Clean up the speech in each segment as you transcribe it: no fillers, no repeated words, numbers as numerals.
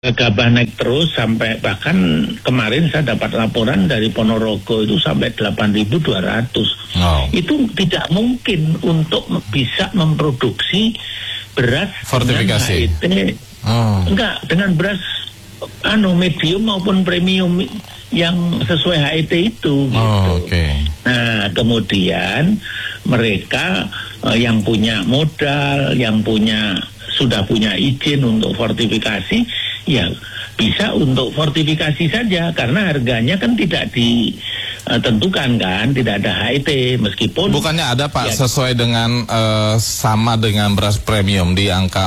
Gabah naik terus sampai bahkan kemarin saya dapat laporan dari Ponorogo itu sampai 8.200. Itu tidak mungkin untuk bisa memproduksi beras fortifikasi. dengan HIT. Enggak, dengan beras medium maupun premium yang sesuai HIT itu gitu. Nah, kemudian mereka yang punya modal, yang sudah punya izin untuk fortifikasi, ya bisa untuk fortifikasi saja karena harganya kan tidak ditentukan kan, tidak ada HIT meskipun bukannya ada Pak ya, sesuai dengan sama dengan beras premium di angka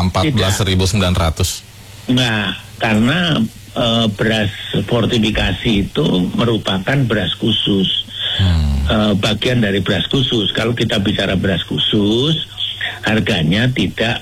14.900. Nah, karena beras fortifikasi itu merupakan beras khusus. Bagian dari beras khusus. Kalau kita bicara beras khusus, harganya tidak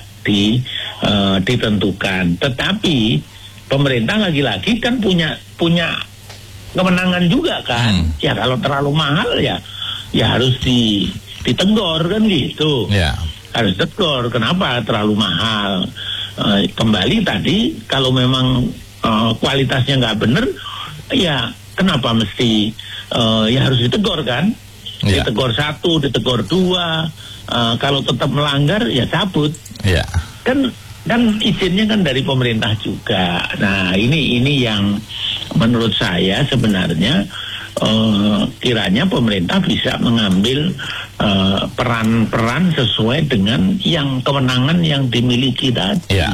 ditentukan. Tetapi pemerintah lagi-lagi kan punya kemenangan juga kan. Ya kalau terlalu mahal ya harus ditegur kan gitu. Harus tegur. Kenapa terlalu mahal? Kembali tadi kalau memang kualitasnya nggak benar, ya kenapa mesti ya harus ditegur kan? Ditegur 1, ditegur 2. Kalau tetap melanggar ya cabut. Kan izinnya kan dari pemerintah juga. Nah ini yang menurut saya sebenarnya kiranya pemerintah bisa mengambil peran-peran sesuai dengan yang kewenangan yang dimiliki tadi.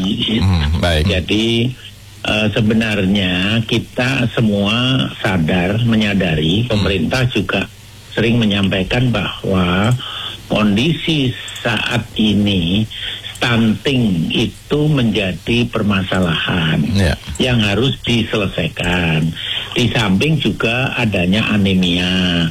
Jadi sebenarnya kita semua menyadari, pemerintah juga sering menyampaikan bahwa kondisi saat ini stunting itu menjadi permasalahan yang harus diselesaikan. Di samping juga adanya anemia,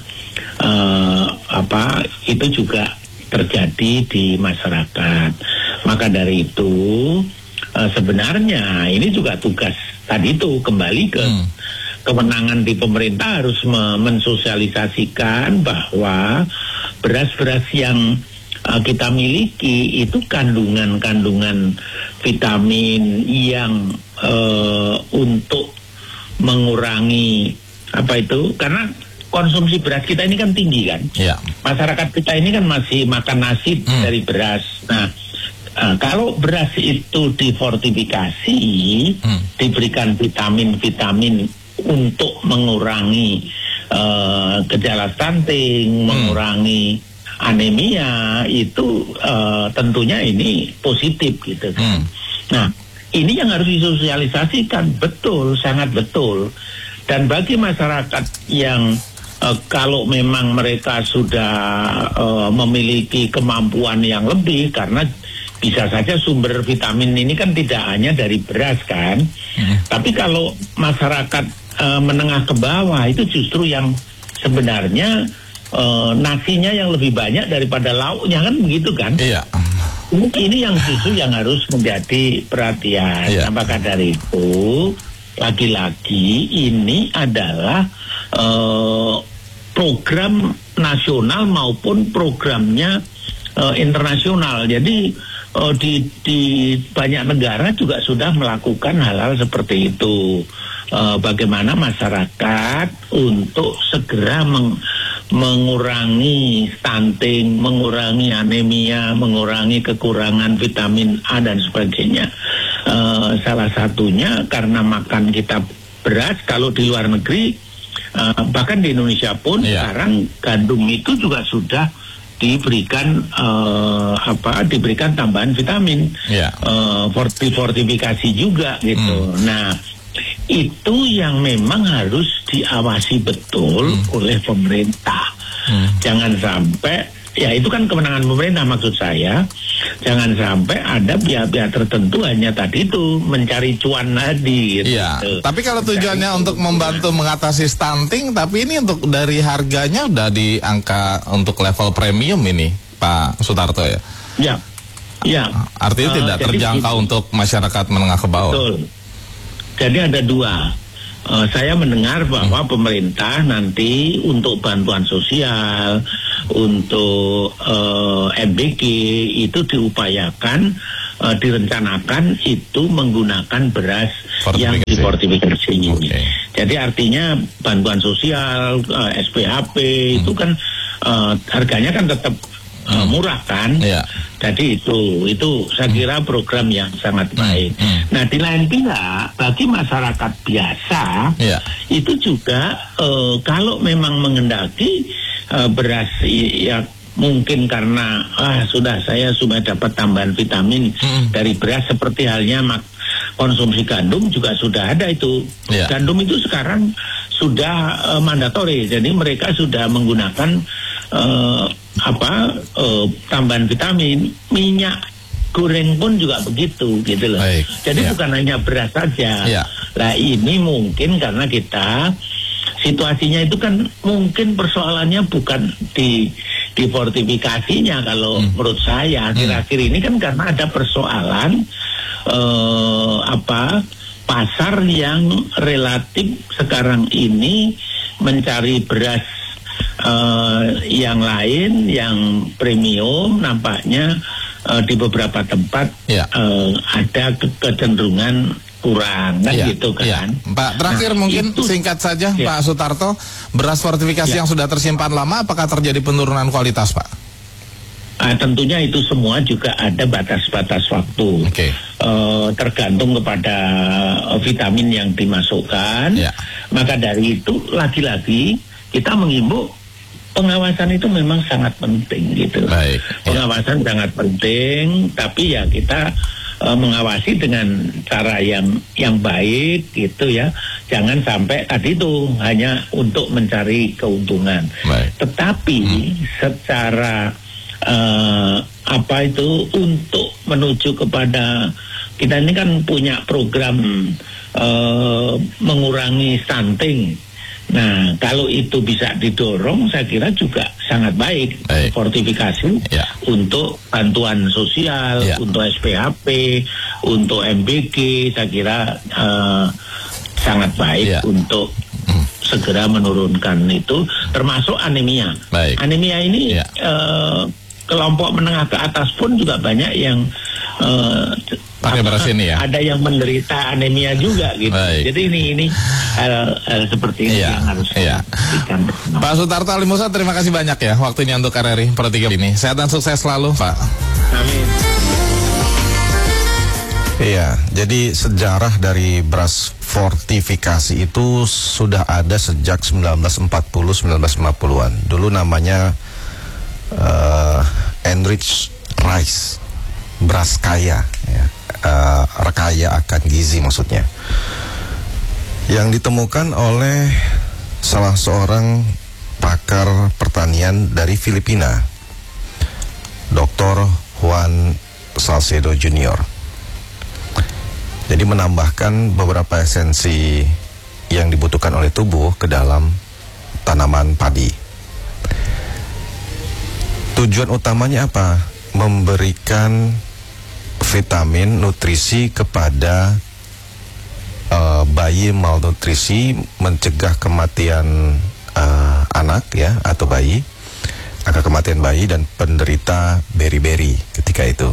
itu juga terjadi di masyarakat. Maka dari itu sebenarnya ini juga tugas tadi itu kembali ke kewenangan di pemerintah harus mensosialisasikan bahwa beras-beras yang kita miliki itu kandungan vitamin yang untuk mengurangi karena konsumsi beras kita ini kan tinggi kan. Masyarakat kita ini kan masih makan nasi dari beras. Nah, kalau beras itu difortifikasi, diberikan vitamin untuk mengurangi gejala stunting, mengurangi anemia, itu tentunya ini positif gitu kan. Nah, ini yang harus disosialisasikan, betul, sangat betul. Dan bagi masyarakat yang kalau memang mereka sudah memiliki kemampuan yang lebih, karena bisa saja sumber vitamin ini kan tidak hanya dari beras kan, tapi kalau masyarakat menengah ke bawah itu justru yang sebenarnya nasinya yang lebih banyak daripada lauknya kan begitu kan. Ini yang justru yang harus menjadi perhatian. Maka dari itu lagi-lagi ini adalah program nasional maupun programnya internasional. Jadi di banyak negara juga sudah melakukan hal-hal seperti itu. Bagaimana masyarakat untuk segera mengurangi stunting, mengurangi anemia, mengurangi kekurangan vitamin A dan sebagainya. Salah satunya karena makan kita beras. Kalau di luar negeri, bahkan di Indonesia pun sekarang gandum itu juga sudah diberikan diberikan tambahan vitamin, fortifikasi juga gitu. Nah, itu yang memang harus diawasi betul oleh pemerintah. Jangan sampai, ya itu kan kewenangan pemerintah maksud saya, jangan sampai ada pihak-pihak tertentu hanya tadi itu mencari cuan tadi gitu. Tapi kalau tujuannya untuk membantu mengatasi stunting, tapi ini untuk dari harganya udah di angka untuk level premium ini Pak Sutarto ya? Artinya tidak terjangkau untuk masyarakat menengah ke bawah. Betul. Jadi ada dua. Saya mendengar bahwa pemerintah nanti untuk bantuan sosial, untuk MBG itu diupayakan direncanakan itu menggunakan beras yang difortifikasi. Jadi artinya bantuan sosial, SPHP itu kan harganya kan tetap murah kan. Jadi itu saya kira program yang sangat baik. Nah, di lain pihak bagi masyarakat biasa itu juga kalau memang mengendaki beras ya mungkin karena saya sudah dapat tambahan vitamin dari beras, seperti halnya konsumsi gandum juga sudah ada itu. Gandum itu sekarang sudah mandatori, jadi mereka sudah menggunakan tambahan vitamin. Minyak goreng pun juga begitu gitu loh. Jadi bukan hanya beras saja. Nah, ini mungkin karena kita situasinya itu kan mungkin persoalannya bukan di fortifikasinya kalau menurut saya akhir-akhir ini kan karena ada persoalan pasar yang relatif sekarang ini mencari beras yang lain yang premium, nampaknya di beberapa tempat ada kecenderungan kurang kan gitu kan. Pak, terakhir mungkin singkat saja Pak Sutarto, beras fortifikasi yang sudah tersimpan lama apakah terjadi penurunan kualitas, Pak? Tentunya itu semua juga ada batas-batas waktu. Tergantung kepada vitamin yang dimasukkan. Maka dari itu lagi-lagi kita mengimbau pengawasan itu memang sangat penting gitu. Pengawasan sangat penting, tapi ya kita mengawasi dengan cara yang baik gitu ya. Jangan sampai tadi itu hanya untuk mencari keuntungan. Tetapi secara untuk menuju kepada, kita ini kan punya program mengurangi stunting. Nah, kalau itu bisa didorong, saya kira juga sangat baik. Fortifikasi untuk bantuan sosial, untuk SPHP, untuk MBG, saya kira sangat baik untuk segera menurunkan itu, termasuk anemia. Anemia ini kelompok menengah ke atas pun juga banyak yang pakai beras ini ya. Ada yang menderita anemia juga gitu. Jadi ini hal seperti ini yang harus diperhatikan. Pak Sutarto Ali Musa, terima kasih banyak ya waktunya untuk RRI Per 3 ini. Sehat dan sukses selalu, Pak. Amin. Iya, jadi sejarah dari beras fortifikasi itu sudah ada sejak 1940-1950-an. Dulu namanya enriched rice, beras kaya, kaya akan gizi maksudnya, yang ditemukan oleh salah seorang pakar pertanian dari Filipina, Dr. Juan Salcedo Jr. Jadi menambahkan beberapa esensi yang dibutuhkan oleh tubuh ke dalam tanaman padi. Tujuan utamanya apa? Memberikan vitamin, nutrisi kepada bayi malnutrisi, mencegah kematian anak ya atau bayi, angka kematian bayi dan penderita beri-beri ketika itu.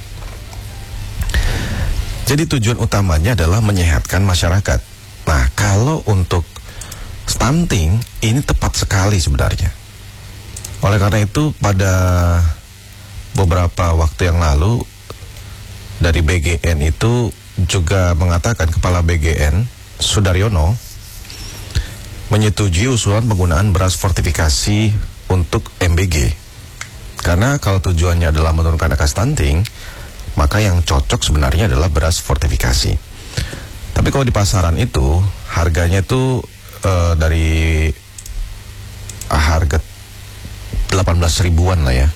Jadi tujuan utamanya adalah menyehatkan masyarakat. Nah, kalau untuk stunting ini tepat sekali sebenarnya. Oleh karena itu pada beberapa waktu yang lalu dari BGN itu juga mengatakan, Kepala BGN Sudaryono menyetujui usulan penggunaan beras fortifikasi untuk MBG. Karena kalau tujuannya adalah menurunkan angka stunting, maka yang cocok sebenarnya adalah beras fortifikasi. Tapi kalau di pasaran itu harganya itu dari harga 18 ribuan lah ya.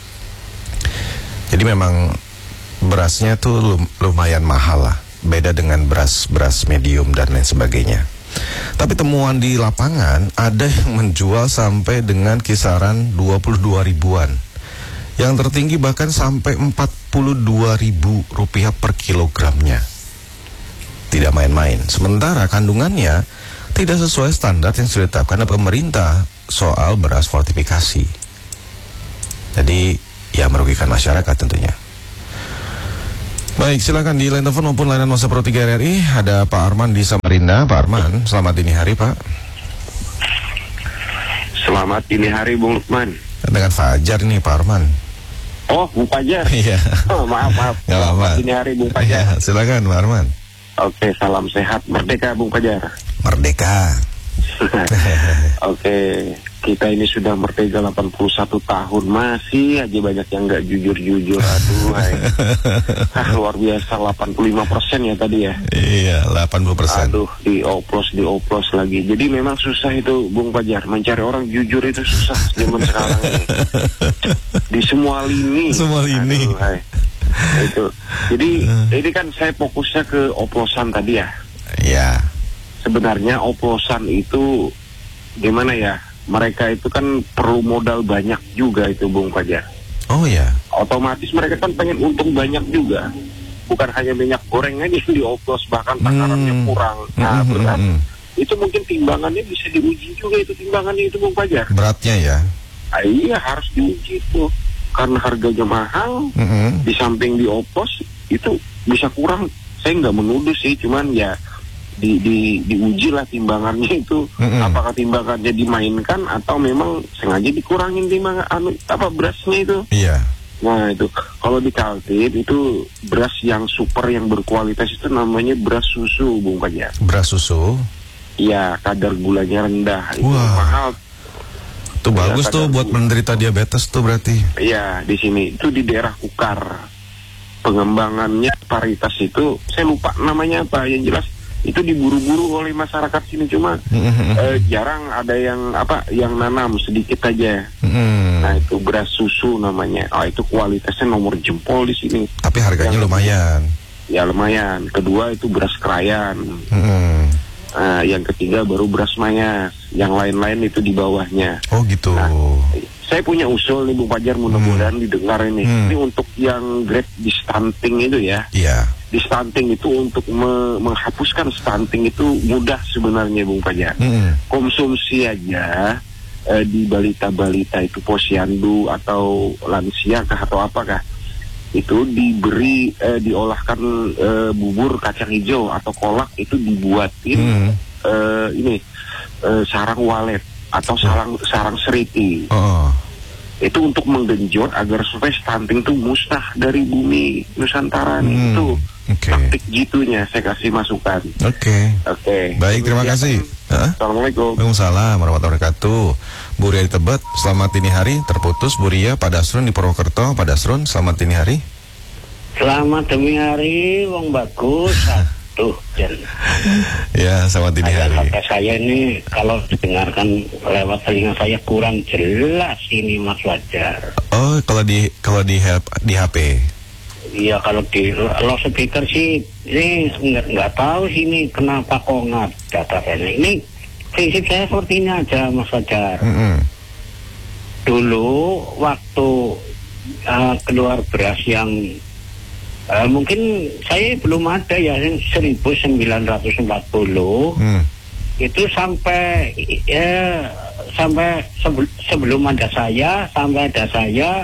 Jadi memang berasnya tuh lumayan mahal lah. Beda dengan beras medium dan lain sebagainya. Tapi temuan di lapangan ada yang menjual sampai dengan kisaran 22 ribuan. Yang tertinggi bahkan sampai 42.000 rupiah per kilogramnya. Tidak main-main. Sementara kandungannya tidak sesuai standar yang sudah ditetapkan oleh pemerintah soal beras fortifikasi. Jadi ya merugikan masyarakat tentunya. Baik, silakan di line telepon maupun layanan WhatsApp Pro 3 RRI. Ada Pak Arman di Samarinda. Pak Arman, selamat dini hari, Pak. Selamat dini hari, Bung Lukman. Dengan Fajar nih, Pak Arman. Oh, Bung Fajar. Iya. Oh, maaf. Gak Selamat apa-apa. dini hari, Bung Fajar. Ya, silakan, Pak Arman. Oke, salam sehat. Merdeka, Bung Fajar. Merdeka. Oke, kita ini sudah merdeka 81 tahun. Masih aja banyak yang nggak jujur-jujur. Aduh, luar biasa. 85% ya tadi ya. Iya, 80%. Aduh, dioplos lagi. Jadi memang susah itu, Bung Fajar. Mencari orang jujur itu susah zaman sekarang ini. Di semua lini. Semua lini. Aduh, itu. Jadi ini kan saya fokusnya ke oplosan tadi ya. Iya. Sebenarnya oplosan itu gimana ya? Mereka itu kan perlu modal banyak juga itu, Bung Fajar. Oh ya. Otomatis mereka kan pengen untung banyak juga. Bukan hanya minyak goreng aja yang dioplos, bahkan takarannya kurang. Nah, berat. Itu mungkin timbangannya bisa diuji juga, itu timbangannya itu, Bung Fajar. Beratnya ya. Iya, harus diuji itu. Karena harganya mahal, di samping dioplos itu bisa kurang. Saya nggak menuduh sih, cuman ya diuji lah timbangannya itu. Apakah timbangannya dimainkan atau memang sengaja dikurangin timbangan berasnya itu. Iya. Nah itu kalau di Kaltim itu beras yang super yang berkualitas itu namanya beras susu, Bung Fajar. Beras susu. Iya, kadar gulanya rendah. Itu Wah. mahal. Itu bagus tuh buat menderita diabetes tuh berarti. Iya, di sini itu di daerah Kukar. Pengembangannya paritas itu saya lupa namanya apa, yang jelas itu diburu-buru oleh masyarakat sini, cuma jarang ada yang nanam, sedikit aja. Nah itu beras susu namanya. Itu kualitasnya nomor jempol di sini. Tapi harganya lumayan. Ya lumayan. Kedua itu beras krayan. Yang ketiga baru beras mayas. Yang lain-lain itu di bawahnya. Oh gitu. Nah, saya punya usul nih, Bung Fajar, mudah-mudahan didengar ini. Ini untuk yang grade di stunting itu ya. Iya. Di stunting itu untuk menghapuskan stunting itu mudah sebenarnya, Bung Fajar. Konsumsi aja di balita-balita itu posyandu atau lansia kah atau apakah itu diberi diolahkan bubur kacang hijau atau kolak, itu dibuatin sarang walet atau sarang seriti. Itu untuk menggenjot agar supaya stunting itu musnah dari bumi Nusantara nih. Itu taktik gitunya saya kasih masukan. Oke. Baik, terima kasih. Assalamualaikum. Waalaikumsalam warahmatullahi wabarakatuh. Bu Ria di Tebet, selamat dini hari. Terputus Bu Ria. Pak Dasrun di Purwokerto. Pak Dasrun, selamat dini hari. Selamat dini hari, wong bagus. Aduh, ya, selamat dini hari. Kata saya ini kalau didengarkan lewat telinga saya kurang jelas ini, Mas Fajar. Oh, kalau di HP. Iya, kalau di loudspeaker sih ini nggak tahu sih ini kenapa kok nggak data saya. Ini prinsip saya seperti ini aja, Mas Fajar. Dulu waktu keluar beras yang mungkin saya belum ada ya, 1940 itu sampai sebelum ada saya, sampai ada saya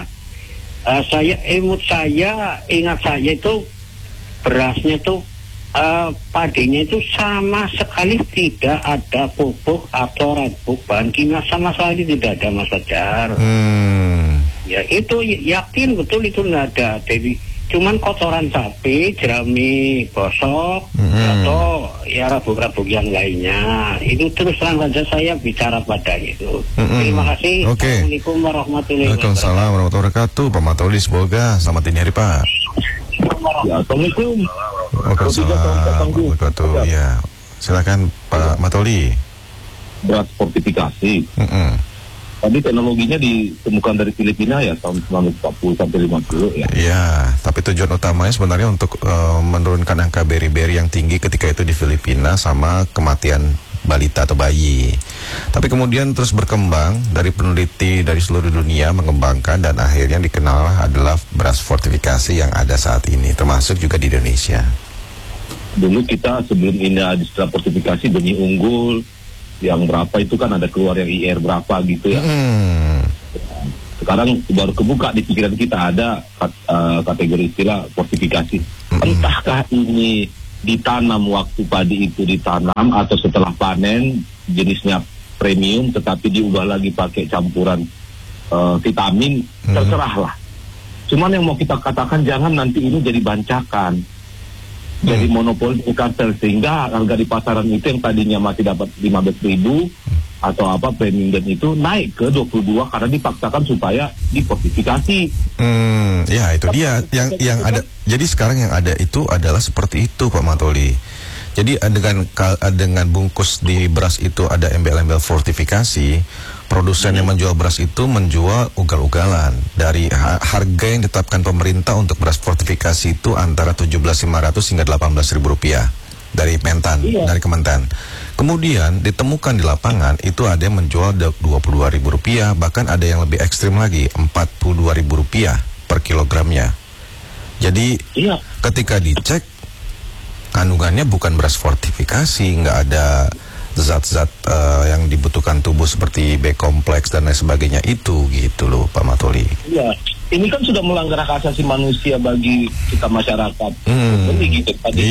ingat saya itu berasnya itu padinya itu sama sekali tidak ada pupuk atau pupuk bahan kimia, sama sekali tidak ada, Mas Fajar. Ya itu yakin betul itu nggak ada. Jadi cuman kotoran sapi, jerami gosok atau ya rabuk-rabuk yang lainnya. Itu terus terang saja saya bicara pada itu. Terima kasih. Assalamualaikum warahmatullahi wabarakatuh. Waalaikumsalam warahmatullahi wabarakatuh. Pak Matoli semoga selamat dini hari, Pak. Ya, Assalamualaikum. Waalaikumsalam warahmatullahi wabarakatuh. Ya, silakan Pak Matoli. Beras fortifikasi. Tadi teknologinya ditemukan dari Filipina ya tahun 1940 sampai 50 ya. Iya, tapi tujuan utamanya sebenarnya untuk menurunkan angka beri-beri yang tinggi ketika itu di Filipina sama kematian balita atau bayi. Tapi kemudian terus berkembang dari peneliti dari seluruh dunia mengembangkan dan akhirnya dikenal adalah beras fortifikasi yang ada saat ini, termasuk juga di Indonesia. Dulu kita sebelum ini ada istilah fortifikasi benih unggul yang berapa itu kan ada keluar yang IR berapa gitu ya. Sekarang baru kebuka di pikiran kita ada kategori istilah fortifikasi. Entahkah ini ditanam waktu padi itu ditanam atau setelah panen jenisnya premium tetapi diubah lagi pakai campuran vitamin, terserahlah. Cuman yang mau kita katakan jangan nanti ini jadi bancakan, jadi monopoli kartel sehingga harga di pasaran itu yang tadinya masih dapat 15.000 atau apa premium dan itu naik ke 22 karena dipaksakan supaya diportifikasi. Ya itu dia yang ada. Jadi sekarang yang ada itu adalah seperti itu Pak Matoli. Jadi dengan bungkus di beras itu ada embel-embel fortifikasi. Produsen yang menjual beras itu menjual ugal-ugalan. Dari harga yang ditetapkan pemerintah untuk beras fortifikasi itu antara 17.500 hingga 18.000 rupiah dari Mentan, dari Kementan. Kemudian ditemukan di lapangan itu ada yang menjual 22.000 rupiah, bahkan ada yang lebih ekstrim lagi 42.000 rupiah per kilogramnya. Jadi ketika dicek kandungannya bukan beras fortifikasi, nggak ada zat-zat yang dibutuhkan tubuh seperti B kompleks dan lain sebagainya itu gitu loh Pak Matoli. Iya, ini kan sudah melanggar hak asasi manusia bagi kita masyarakat. Gitu.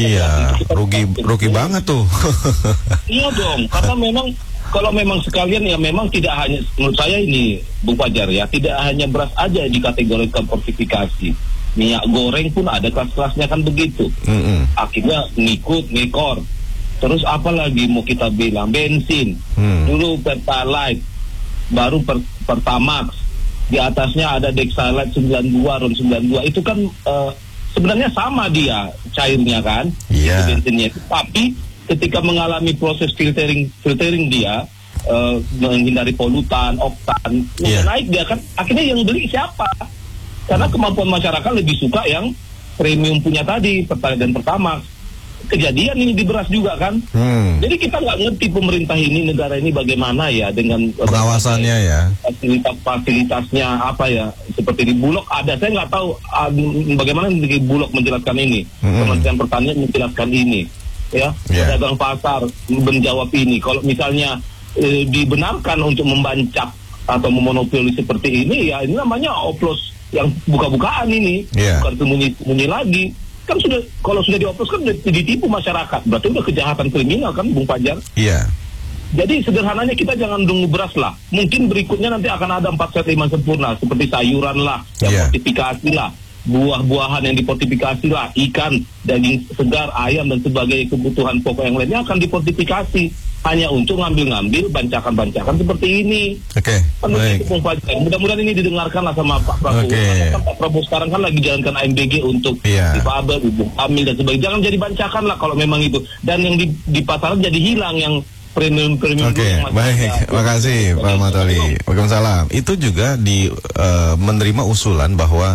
Rugi banget tuh. Iya dong, karena memang kalau memang sekalian ya memang tidak hanya menurut saya ini Bung Fajar ya, tidak hanya beras aja dikategorikan fortifikasi. Minyak goreng pun ada kelas-kelasnya kan begitu. Akhirnya ngikor. Terus apa lagi mau kita bilang, bensin, dulu Pertalite, baru Pertamax, di atasnya ada Dexalite 92, RON 92, itu kan sebenarnya sama dia cairnya kan, bensinnya itu. Tapi ketika mengalami proses filtering dia, menghindari polutan, oktan, naik dia kan, akhirnya yang beli siapa? Karena kemampuan masyarakat lebih suka yang premium punya tadi, Pertalite dan Pertamax. Kejadian ini di beras juga kan. Jadi kita nggak ngerti pemerintah ini, negara ini bagaimana ya dengan pengawasannya ya. Fasilitasnya apa ya, seperti di Bulog ada, saya nggak tahu bagaimana di Bulog menjelaskan ini. Kementerian Pertanian menjelaskan ini, ya. Pedagang pasar menjawab ini. Kalau misalnya dibenarkan untuk membancak atau memonopoli seperti ini, ya ini namanya oplos yang buka-bukaan ini, bukan sembunyi-sembunyi lagi. Kan sudah, kalau sudah dioplos kan ditipu masyarakat, berarti udah kejahatan kriminal kan Bung Fajar. Jadi sederhananya kita jangan tunggu beras lah, mungkin berikutnya nanti akan ada 4 set 5 sempurna seperti sayuran lah yang fortifikasi lah, buah-buahan yang diportifikasi lah, ikan, daging segar, ayam dan sebagainya, kebutuhan pokok yang lainnya akan diportifikasi hanya untuk ngambil-ngambil bancakan-bancakan seperti ini. Baik. Mudah-mudahan ini didengarkan lah sama Pak Prabowo. Kan Pak Prabowo sekarang kan lagi jalankan AMBG untuk difabel, ibu hamil dan sebagainya. Jangan jadi bancakan lah kalau memang itu. Dan yang di pasaran jadi hilang yang premium. Baik. Makasih Pak Matoli. Waalaikumsalam. Itu juga menerima usulan bahwa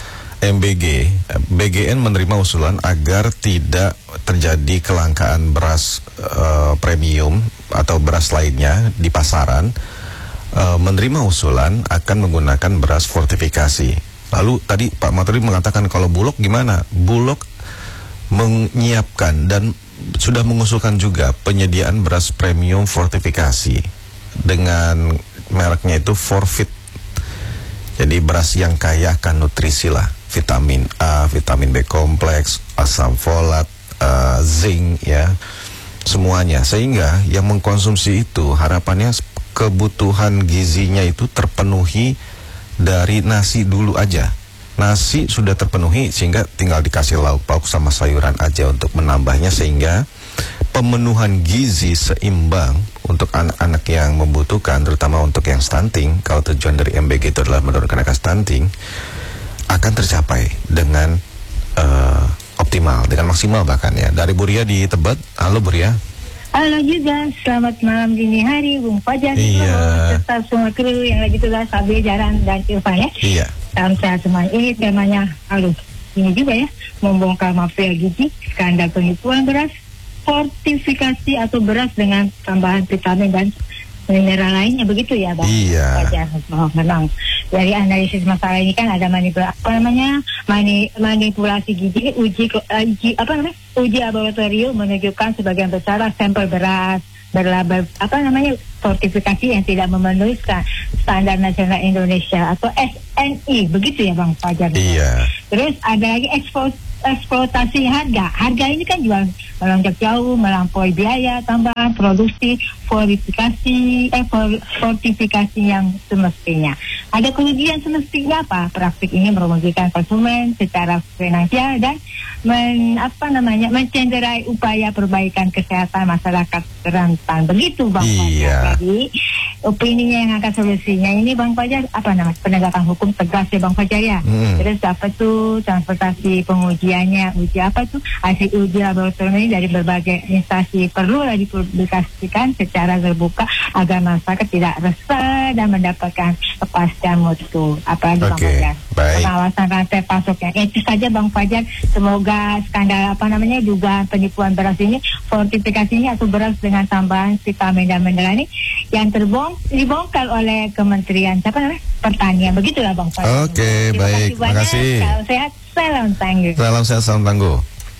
BGN menerima usulan agar tidak terjadi kelangkaan beras premium atau beras lainnya di pasaran. Menerima usulan akan menggunakan beras fortifikasi. Lalu tadi Pak Matoli mengatakan kalau Bulog gimana? Bulog menyiapkan dan sudah mengusulkan juga penyediaan beras premium fortifikasi dengan mereknya itu Forfit. Jadi beras yang kaya akan nutrisi lah, vitamin A, vitamin B kompleks, asam folat, zinc ya, semuanya. Sehingga yang mengkonsumsi itu harapannya kebutuhan gizinya itu terpenuhi dari nasi dulu aja. Nasi sudah terpenuhi sehingga tinggal dikasih lauk pauk sama sayuran aja untuk menambahnya, sehingga pemenuhan gizi seimbang untuk anak-anak yang membutuhkan, terutama untuk yang stunting. Kalau tujuan dari MBG itu adalah menurunkan angka stunting, akan tercapai dengan optimal, dengan maksimal bahkan ya. Dari Bu Ria di Tebet. Halo Bu Ria. Halo juga, selamat malam dini hari Bung Fajar, serta semua kru yang lagi tugas, Abi, Jaran dan Irfan ya. Salam sehat semua. Ini temanya halus. Ini juga ya, membongkar mafia gizi, skandal penipuan beras fortifikasi atau beras dengan tambahan vitamin dan mineral lainnya, begitu ya Bang? Fajar. Memang dari analisis masalah ini kan ada manipulasi gizi, uji laboratorium menunjukkan sebagian besar sampel beras berlabel fortifikasi yang tidak memenuhi standar nasional Indonesia atau SNI, begitu ya Bang Fajar? Terus ada lagi eksploitasi harga. Harga ini kan juga melonjak jauh, melampaui biaya tambahan produksi, fortifikasi yang semestinya. Ada kerugian semestinya apa? Praktik ini merugikan konsumen secara finansial dan mencenderai upaya perbaikan kesehatan masyarakat rentan. Begitu Bang Fajar. Jadi opininya yang akan solusinya ini Bang Fajar penegakan hukum tegas ya Bang Fajar ya. Terus apa tuh transportasi pengujiannya, uji apa tuh hasil uji laboratorium dari berbagai instansi perlu dipublikasikan secara terbuka agar masyarakat tidak resah dan mendapatkan kepastian mutu. Apalagi Bang Fajar. Pengawasan rantai pasoknya. Itu saja Bang Fajar. Semoga skandal dugaan penipuan beras ini, fortifikasinya atau beras dengan tambahan vitamin dan mineral ini yang dibongkar oleh Kementerian Pertanian. Begitulah Bang Fajar. Oke, baik. Terima kasih. Salam sehat, salam tangguh. Salam sehat, salam tangguh.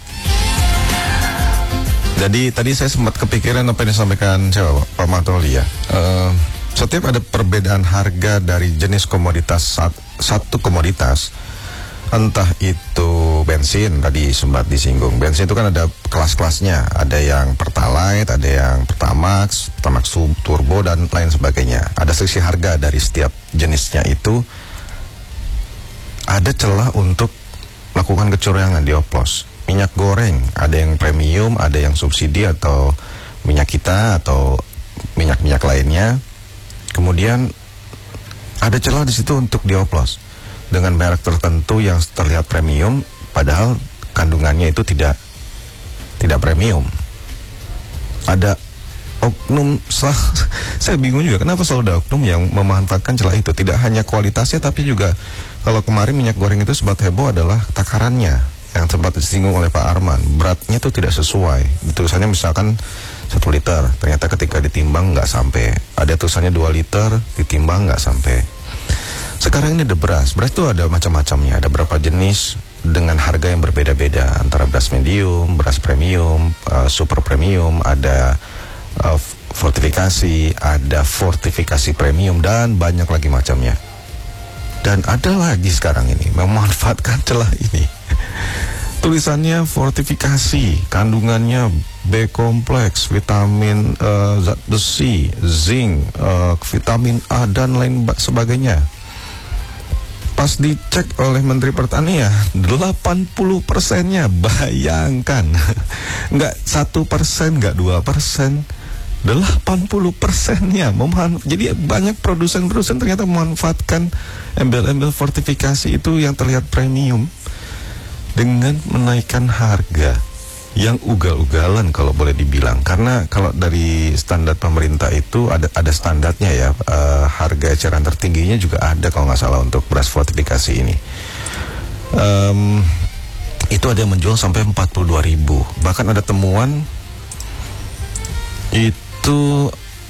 Jadi tadi saya sempat kepikiran apa yang disampaikan Pak Matoli ya. Setiap ada perbedaan harga dari jenis komoditas satu komoditas, entah itu bensin, tadi sempat disinggung. Bensin itu kan ada kelas-kelasnya, ada yang Pertalite, ada yang Pertamax Turbo dan lain sebagainya. Ada selisih harga dari setiap jenisnya itu. Ada celah untuk melakukan kecurangan, dioplos. Minyak goreng, ada yang premium, ada yang subsidi atau minyak kita atau minyak-minyak lainnya. Kemudian ada celah di situ untuk dioplos dengan merek tertentu yang terlihat premium, padahal kandungannya itu tidak premium. Ada oknum, saya bingung juga kenapa selalu ada oknum yang memanfaatkan celah itu. Tidak hanya kualitasnya, tapi juga kalau kemarin minyak goreng itu sempat heboh adalah takarannya yang sempat disinggung oleh Pak Arman. Beratnya itu tidak sesuai. Tulisannya misalkan 1 liter, ternyata ketika ditimbang nggak sampai. Ada tulisannya 2 liter, ditimbang nggak sampai. Sekarang ini ada beras itu ada macam-macamnya, ada berapa jenis dengan harga yang berbeda-beda, antara beras medium, beras premium, super premium, ada fortifikasi, ada fortifikasi premium, dan banyak lagi macamnya. Dan ada lagi sekarang ini memanfaatkan celah ini. Tulisannya fortifikasi, kandungannya B kompleks, vitamin zat besi, zinc, vitamin A dan lain sebagainya. Pas dicek oleh Menteri Pertanian, 80%-nya, bayangkan. Nggak 1%, nggak 2%, 80%-nya. Jadi banyak produsen-produsen ternyata memanfaatkan embel-embel fortifikasi itu yang terlihat premium dengan menaikkan harga yang ugal-ugalan kalau boleh dibilang. Karena kalau dari standar pemerintah itu ada standarnya ya, harga eceran tertingginya juga ada kalau nggak salah untuk beras fortifikasi ini. Itu ada yang menjual sampai 42.000. Bahkan ada temuan itu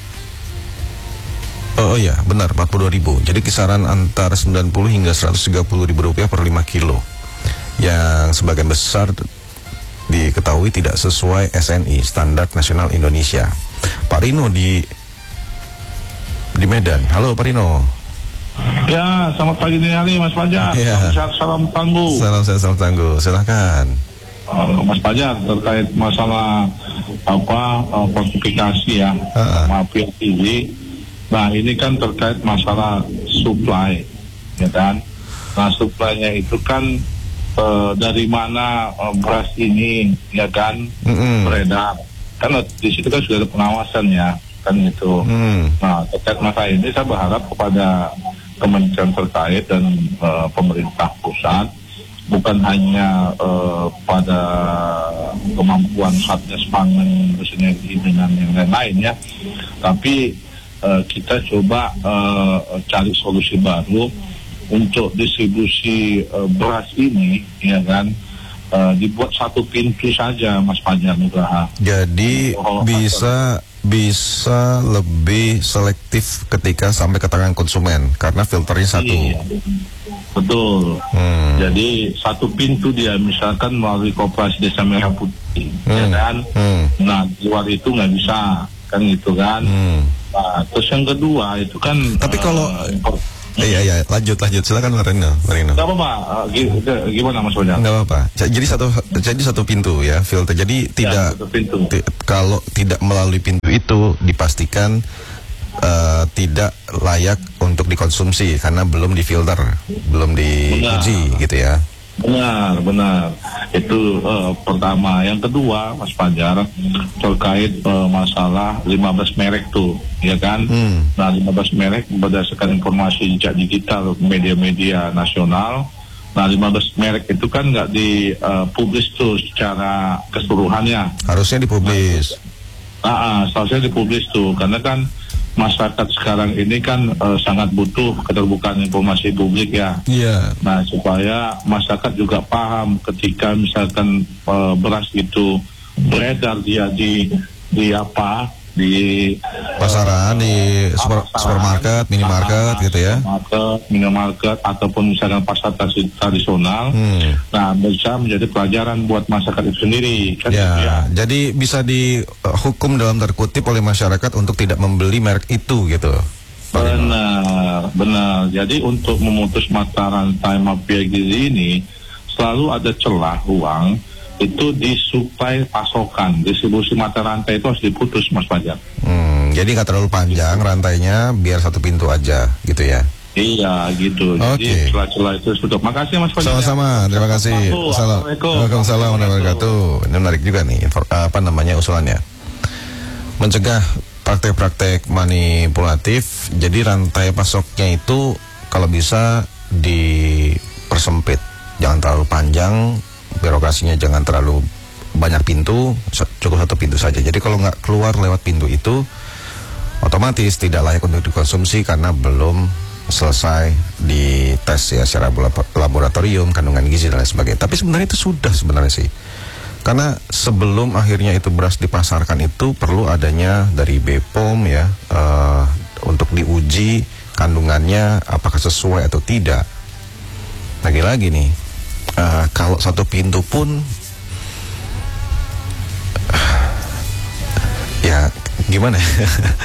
benar 42.000. Jadi kisaran antara 90 hingga 130.000 rupiah per 5 kilo. Yang sebagian besar diketahui tidak sesuai SNI, Standar Nasional Indonesia. Pak Rino di Medan. Halo Pak Rino. Ya, selamat pagi dini hari Mas Fajar. Ya. Salam tangguh. Salam tangguh. Silahkan. Mas Fajar, terkait masalah fortifikasi ya, mafia tinggi. Nah, ini kan terkait masalah supply, ya kan? Nah, supply-nya itu kan dari mana beras ini, ya kan, beredar. Kan di situ kan sudah ada pengawasan ya, kan itu. Nah, terkait masalah ini saya berharap kepada kementerian terkait dan pemerintah pusat, bukan hanya pada kemampuan Satgas Pangan bersinergi dengan yang lain-lain ya, tapi kita coba cari solusi baru untuk distribusi beras ini, ya kan, dibuat satu pintu saja Mas Fajar Nugraha. Jadi bisa lebih selektif ketika sampai ke tangan konsumen karena filternya satu. Iya, betul. Jadi satu pintu dia, misalkan melalui Koperasi Desa Merah Putih, ya kan. Nah, di luar itu nggak bisa, kan gitu kan. Nah, terus yang kedua itu kan. Iya, lanjut. Silakan Marino. Gak apa-apa. Gimana Mas Bojan? Gak apa-apa. Jadi satu pintu ya filter. Jadi tidak kalau tidak melalui pintu itu dipastikan tidak layak untuk dikonsumsi karena belum difilter, belum diuji gitu ya. Benar. Itu pertama. Yang kedua, Mas Fajar, terkait masalah 15 merek tuh, ya kan? Nah, 15 merek berdasarkan informasi jejak digital media-media nasional. Nah, 15 merek itu kan nggak dipublis tuh secara keseluruhannya. Harusnya dipublis. Seharusnya dipublis tuh, karena kan masyarakat sekarang ini kan sangat butuh keterbukaan informasi publik ya. Iya. Nah, supaya masyarakat juga paham ketika misalkan beras itu beredar dia di pasaran, di supermarket, minimarket gitu ya. Minimarket ataupun misalkan pasar tradisional. Nah, bisa menjadi pelajaran buat masyarakat itu sendiri kan. Ya. Jadi bisa dihukum dalam terkutip oleh masyarakat untuk tidak membeli merek itu gitu. Benar. Jadi untuk memutus mata rantai mafia gizi ini selalu ada celah ruang itu di suplai pasokan, distribusi mata rantai itu harus diputus, Mas Fajar. Jadi nggak terlalu panjang rantainya, biar satu pintu aja, gitu ya? Iya, gitu. Jadi celah-celah itu tutup. Makasih, Mas Fajar. Sama-sama, terima kasih. Waalaikumsalam warahmatullahi wabarakatuh. Ini menarik juga nih, usulannya. Mencegah praktek-praktek manipulatif. Jadi rantai pasoknya itu kalau bisa dipersempit, jangan terlalu panjang. Birokrasinya jangan terlalu banyak pintu, cukup satu pintu saja. Jadi kalau nggak keluar lewat pintu itu, otomatis tidak layak untuk dikonsumsi karena belum selesai dites ya secara laboratorium, kandungan gizi dan lain sebagainya. Tapi sebenarnya itu sudah sih. Karena sebelum akhirnya itu beras dipasarkan itu perlu adanya dari BPOM ya, untuk diuji kandungannya apakah sesuai atau tidak. Lagi-lagi nih, kalau satu pintu pun ya gimana ya?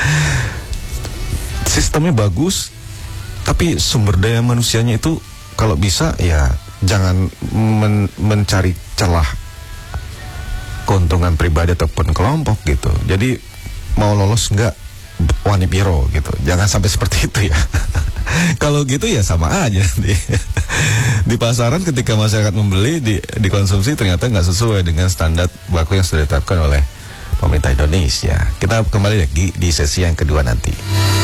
Sistemnya bagus, tapi sumber daya manusianya itu kalau bisa ya jangan mencari celah keuntungan pribadi ataupun kelompok gitu. Jadi mau lolos nggak wani piro gitu, jangan sampai seperti itu ya. Kalau gitu ya sama aja di pasaran ketika masyarakat membeli dikonsumsi ternyata nggak sesuai dengan standar baku yang sudah ditetapkan oleh pemerintah Indonesia. Kita kembali lagi di sesi yang kedua nanti.